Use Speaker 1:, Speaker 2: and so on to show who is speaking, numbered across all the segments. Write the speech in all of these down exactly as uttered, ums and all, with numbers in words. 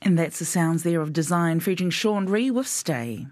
Speaker 1: And that's the sounds there of Design featuring Sean Ree with Stay.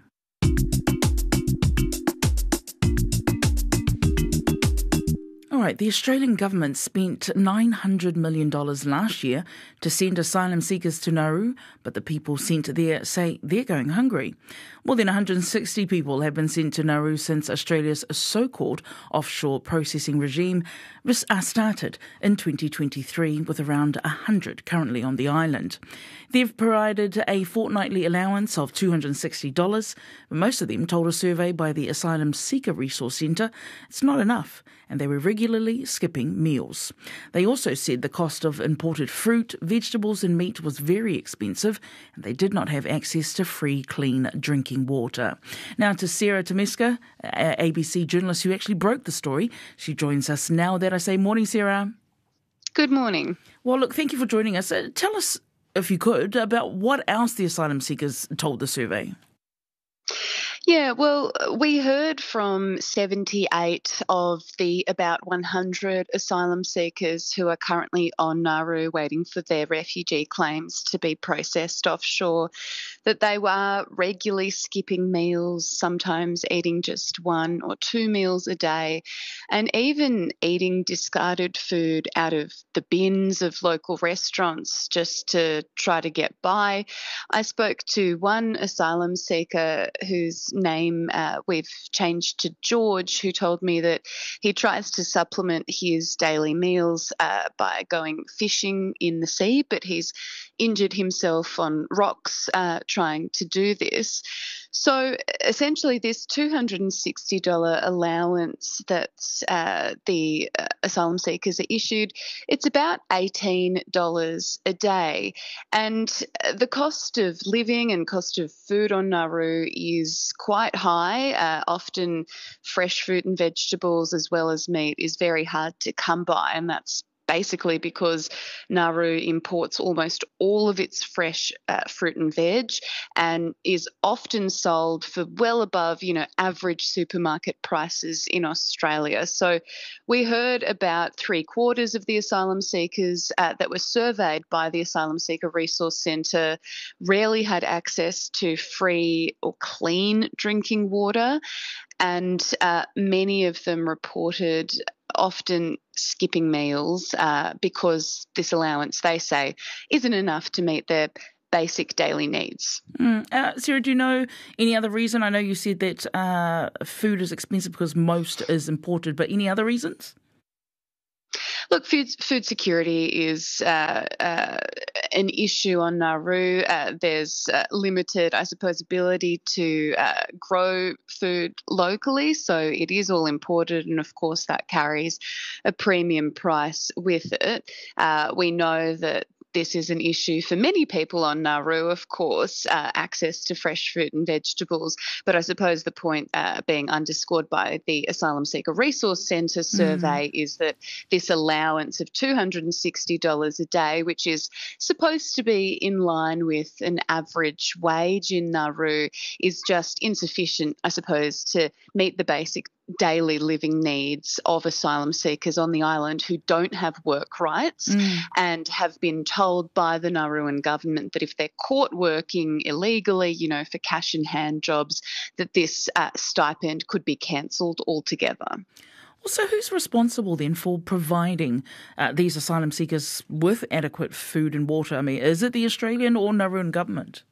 Speaker 1: All right, the Australian government spent nine hundred million dollars last year to send asylum seekers to Nauru, but the people sent there say they're going hungry. More than one hundred sixty people have been sent to Nauru since Australia's so-called offshore processing regime started in twenty twenty-three, with around one hundred currently on the island. They've provided a fortnightly allowance of two hundred sixty dollars, but most of them told a survey by the Asylum Seeker Resource Centre it's not enough, and they were regularly skipping meals. They also said the cost of imported fruit, vegetables and meat was very expensive, and they did not have access to free, clean drinking water. Now to Sarah Tomeska, A B C journalist who actually broke the story. She joins us now. That I say, morning, Sarah.
Speaker 2: Good morning.
Speaker 1: Well, look, thank you for joining us. Uh, tell us, if you could, about what else the asylum seekers told the survey.
Speaker 2: Yeah, well, we heard from seventy-eight of the about one hundred asylum seekers who are currently on Nauru waiting for their refugee claims to be processed offshore that they were regularly skipping meals, sometimes eating just one or two meals a day, and even eating discarded food out of the bins of local restaurants just to try to get by. I spoke to one asylum seeker whose name uh, we've changed to George, who told me that he tries to supplement his daily meals uh, by going fishing in the sea, but he's injured himself on rocks uh, trying to do this. So essentially this two hundred sixty dollars allowance that uh, the uh, asylum seekers are issued, it's about eighteen dollars a day. And the cost of living and cost of food on Nauru is quite high. Uh, often fresh fruit and vegetables as well as meat is very hard to come by, and that's basically because Nauru imports almost all of its fresh uh, fruit and veg and is often sold for well above, you know, average supermarket prices in Australia. So we heard about three quarters of the asylum seekers uh, that were surveyed by the Asylum Seeker Resource Centre rarely had access to free or clean drinking water, and uh, many of them reported often skipping meals uh, because this allowance, they say, isn't enough to meet their basic daily needs.
Speaker 1: Mm. Uh, Sarah, do you know any other reason? I know you said that uh, food is expensive because most is imported, but any other reasons?
Speaker 2: Look, food, food security is uh, uh, an issue on Nauru. Uh, there's uh, limited, I suppose, ability to uh, grow food locally, so it is all imported, and of course that carries a premium price with it. Uh, we know that this is an issue for many people on Nauru, of course, uh, access to fresh fruit and vegetables. But I suppose the point uh, being underscored by the Asylum Seeker Resource Centre survey mm. is that this allowance of two hundred sixty dollars a day, which is supposed to be in line with an average wage in Nauru, is just insufficient, I suppose, to meet the basic daily living needs of asylum seekers on the island who don't have work rights mm. and have been told by the Nauruan government that if they're caught working illegally, you know, for cash in hand jobs, that this uh, stipend could be cancelled altogether.
Speaker 1: So who's responsible then for providing uh, these asylum seekers with adequate food and water? I mean, is it the Australian or Nauruan government?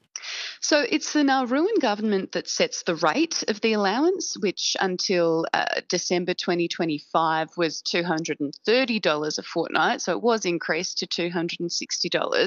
Speaker 2: So it's the Nauruan government that sets the rate of the allowance, which until uh, December twenty twenty-five was two hundred thirty dollars a fortnight. So it was increased to two hundred sixty dollars.